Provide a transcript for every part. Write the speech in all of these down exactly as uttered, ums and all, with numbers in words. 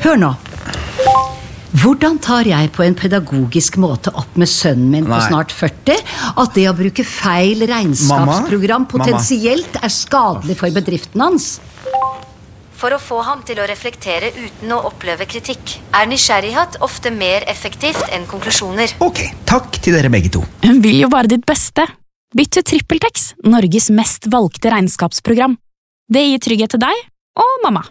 Hør nå. Hvordan tar jeg på en pedagogisk måte opp med sønnen min på Nei. snart førti at det å bruke feil regnskapsprogram Mamma? potensielt er skadelig for bedriften hans? For å få ham til å reflektere uten å oppleve kritikk, er nysgjerrighet ofte mer effektivt enn konklusjoner. Ok, takk til dere begge to. Hun vil jo bare ditt beste. Bytt til TrippelTex, Norges mest valgte regnskapsprogram. Det gir trygghet til deg og mamma.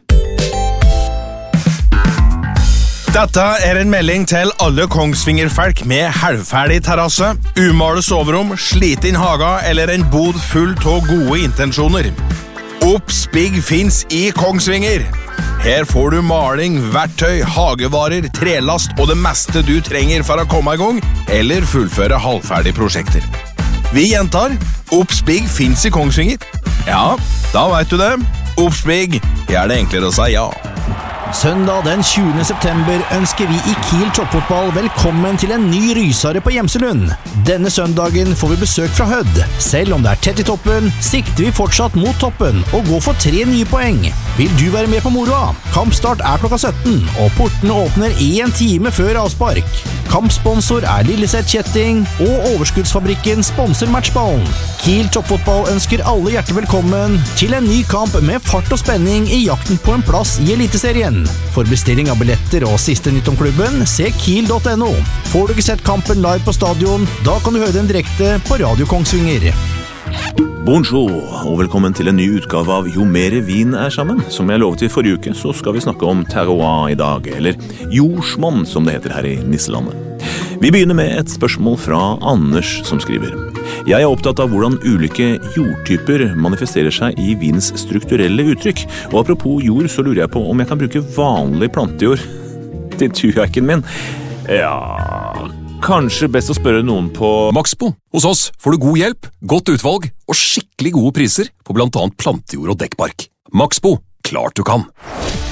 Dette er en melding til alle Kongsvinger-folk med halvferdig terrasse, umale soverom, sliten haga eller en bod full av gode intensjoner. Obsbig finns i Kongsvinger. Her får du maling, verktøy, hagevarer, trelast og det meste du trenger for å komme i gang eller fullføre halvferdige prosjekter. Vi gjentar, Obsbig finns i Kongsvinger. Ja, da vet du det. Obsbig, gjør det enklere å si ja. Søndag den tjuende september ønsker vi i Kiel Toppfotball velkommen til en ny rysare på Gjemselund. Denne søndagen får vi besøk fra Hødd. Selv om det er tett i toppen, sikter vi fortsatt mot toppen og går for tre nye poeng. Vil du være med på moroa? Kampstart er klokka sytten, og portene åpner en time før avspark. Kampsponsor er Lillesett Kjetting, og Overskuddsfabrikken sponser matchballen. Kiel Toppfotball ønsker alle hjertelig velkommen til en ny kamp med fart og spenning i jakten på en plass i Eliteserien. For bestilling av billetter og siste nytt om klubben, se kiel punktum no. Får du ikke sett kampen live på stadion, da kan du høre den direkte på Radio Kongsvinger. Bonjour, og velkommen til en ny utgave av Jo mere vin er sammen. Som jeg lovet i forrige uke, så skal vi snakke om terroir i dag, eller jordsmonn som det heter her i Nisselandet. Vi begynner med et spørsmål fra Anders som skriver. Jeg er opptatt av hvordan ulike jordtyper manifesterer seg i vins strukturelle uttrykk. Og apropos jord, så lurer jeg på om jeg kan bruke vanlig plantejord til tujakken min. Ja, kanskje best å spørre noen på Maxbo. Hos oss får du god hjelp, godt utvalg og skikkelig gode priser på blant annet plantejord og dekkbark. Maxbo, klart du kan!